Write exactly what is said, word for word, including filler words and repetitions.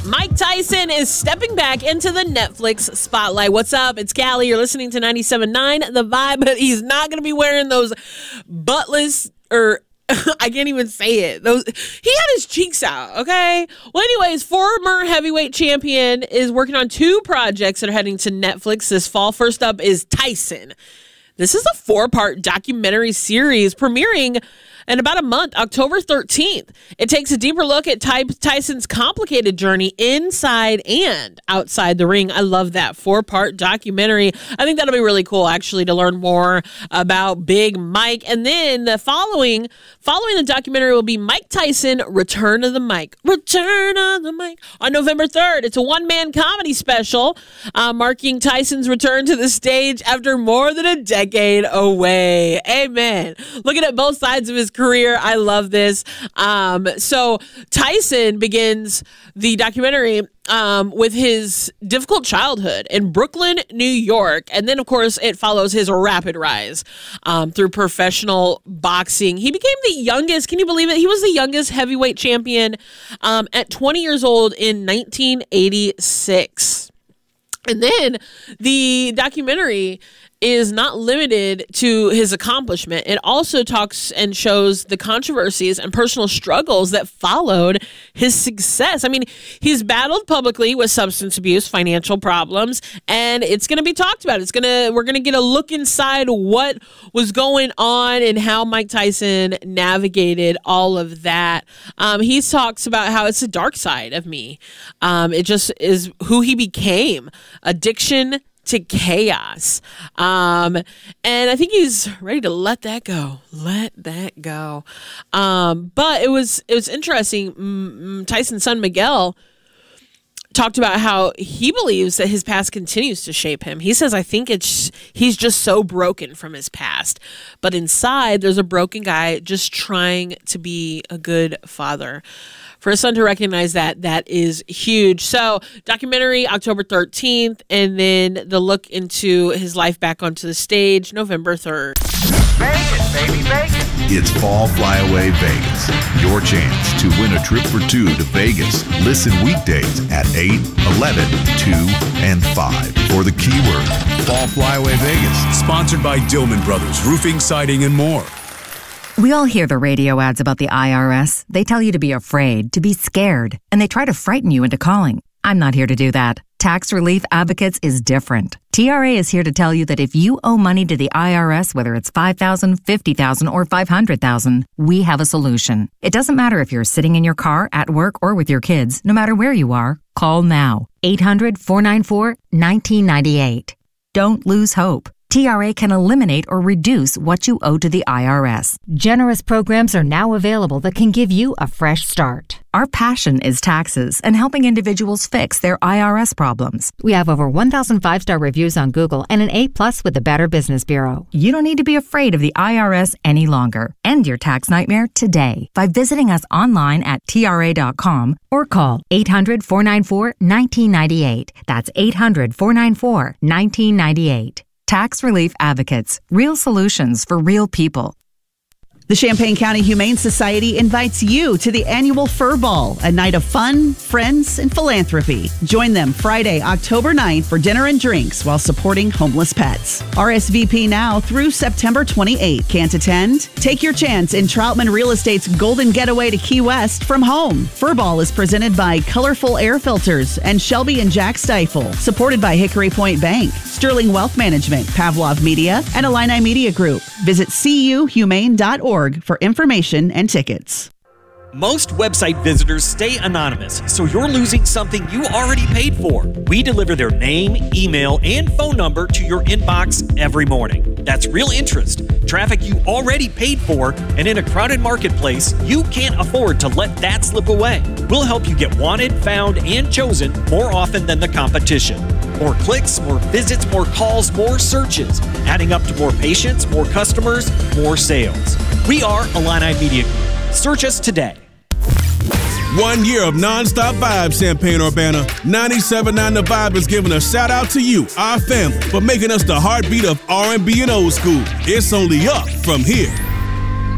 Mike Tyson is stepping back into the Netflix spotlight. What's up? It's Callie. You're listening to ninety-seven point nine The Vibe, but he's not going to be wearing those buttless, or I can't even say it. Those he had his cheeks out, okay? Well, anyways, former heavyweight champion is working on two projects that are heading to Netflix this fall. First up is Tyson. This is a four-part documentary series premiering in about a month, October thirteenth. It takes a deeper look at Ty- Tyson's complicated journey inside and outside the ring. I love that four-part documentary. I think that'll be really cool, actually, to learn more about Big Mike. And then the following, following the documentary will be Mike Tyson, Return of the Mic. Return of the Mic on November third. It's a one-man comedy special uh, marking Tyson's return to the stage after more than a decade away. Amen. Looking at both sides of his career. I love this. Um, so Tyson begins the documentary um, with his difficult childhood in Brooklyn, New York. And then, of course, it follows his rapid rise um, through professional boxing. He became the youngest, can you believe it? He was the youngest heavyweight champion um, at twenty years old in nineteen eighty-six. And then the documentary is not limited to his accomplishment. It also talks and shows the controversies and personal struggles that followed his success. I mean, he's battled publicly with substance abuse, financial problems, and it's going to be talked about. It's going to, we're going to get a look inside what was going on and how Mike Tyson navigated all of that. Um, he talks about how it's the dark side of me. Um, it just is who he became. Addiction to chaos. Um, and I think he's ready to let that go. Let that go. Um, but it was, it was interesting. Mm, Tyson's son, Miguel, talked about how he believes that his past continues to shape him. He says, I think it's, he's just so broken from his past. But inside, there's a broken guy just trying to be a good father. For his son to recognize that, that is huge. So, documentary, October thirteenth, and then the look into his life back onto the stage, November third. Vegas, baby, Vegas. It's Fall Flyaway Vegas. Your chance to win a trip for two to Vegas. Listen weekdays at eight, eleven, two, and five for the keyword Fall Flyaway Vegas. Sponsored by Dillman Brothers, Roofing, Siding, and more. We all hear the radio ads about the I R S. They tell you to be afraid, to be scared, and they try to frighten you into calling. I'm not here to do that. Tax Relief Advocates is different. T R A is here to tell you that if you owe money to the I R S, whether it's five thousand dollars, fifty thousand dollars, or five hundred thousand dollars, we have a solution. It doesn't matter if you're sitting in your car, at work, or with your kids. No matter where you are, call now. eight hundred, four nine four, one nine nine eight. Don't lose hope. T R A can eliminate or reduce what you owe to the I R S. Generous programs are now available that can give you a fresh start. Our passion is taxes and helping individuals fix their I R S problems. We have over one thousand five-star reviews on Google and an A plus with the Better Business Bureau. You don't need to be afraid of the I R S any longer. End your tax nightmare today by visiting us online at T R A dot com or call eight hundred, four nine four, one nine nine eight. That's eight hundred, four nine four, one nine nine eight. Tax Relief Advocates. Real solutions for real people. The Champaign County Humane Society invites you to the annual Fur Ball, a night of fun, friends, and philanthropy. Join them Friday, October ninth for dinner and drinks while supporting homeless pets. R S V P now through September twenty-eighth. Can't attend? Take your chance in Troutman Real Estate's Golden Getaway to Key West from home. Fur Ball is presented by Colorful Air Filters and Shelby and Jack Stifle, supported by Hickory Point Bank, Sterling Wealth Management, Pavlov Media, and Illini Media Group. Visit c u humane dot org for information and tickets. Most website visitors stay anonymous, so you're losing something you already paid for. We deliver their name, email, and phone number to your inbox every morning. That's real interest, traffic you already paid for, and in a crowded marketplace, you can't afford to let that slip away. We'll help you get wanted, found, and chosen more often than the competition. More clicks, more visits, more calls, more searches, adding up to more patients, more customers, more sales. We are Illini Media Group. Search us today. One year of nonstop vibes, Champaign-Urbana. ninety-seven point nine The Vibe is giving a shout out to you, our family, for making us the heartbeat of R and B and old school. It's only up from here.